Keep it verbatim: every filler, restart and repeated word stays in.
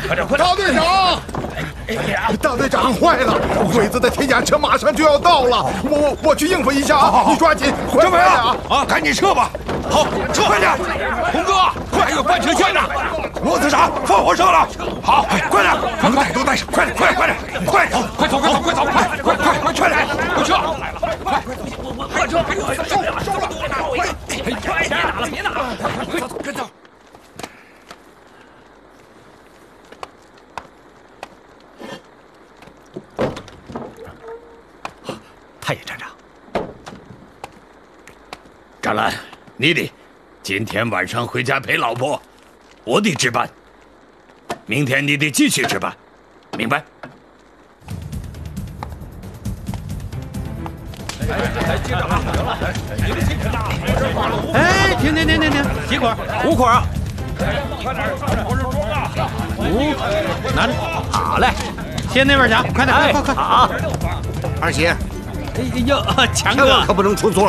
快点快点！ 大队长，大队长，坏了！鬼子的铁甲车马上就要到了，我我我去应付一下啊！你抓紧，快点啊！ 啊，赶紧撤吧！好，撤快点！红哥，快，还有半车线呢！罗特长，放火车了！好，快点，把带都带上！快点，快点，快点，快走，快走，快走，快走，快快快快快点，快撤！快，快撤！快撤！收了，收了！快，别打了，别打了！快走，快走！ 太爷站长， 张兰，你得今天晚上回家陪老婆，我得值班。明天你得继续值班，明白？ 哎，停停停停停，几捆？五捆啊！ 快点，快点，我是装啊！ 五，拿着。好嘞，先那边抢，快点，快快快！好， 二喜， 哎呦，强哥可不能出错。